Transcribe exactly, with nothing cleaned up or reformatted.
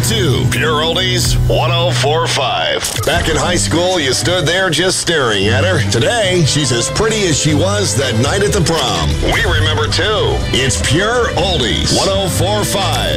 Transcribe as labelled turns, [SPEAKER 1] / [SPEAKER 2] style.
[SPEAKER 1] two, Pure Oldies one oh four point five. Back in high school, you stood there just staring at her. Today, she's as pretty as she was that night at the prom. We remember too. It's Pure Oldies one oh four point five.